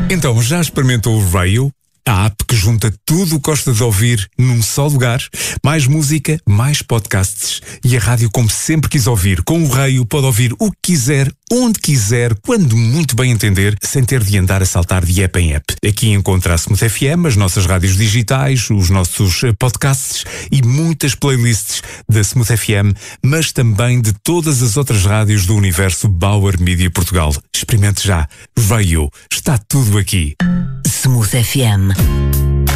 Então, já experimentou o Raio? A app que junta tudo o que gosta de ouvir num só lugar. Mais música, mais podcasts e a rádio como sempre quis ouvir. Com o Raio pode ouvir o que quiser, onde quiser, quando muito bem entender, sem ter de andar a saltar de app em app. Aqui encontra a Smooth FM, as nossas rádios digitais, os nossos podcasts e muitas playlists da Smooth FM, mas também de todas as outras rádios do universo Bauer Media Portugal. Experimente já. Raio. Está tudo aqui. Smooth FM.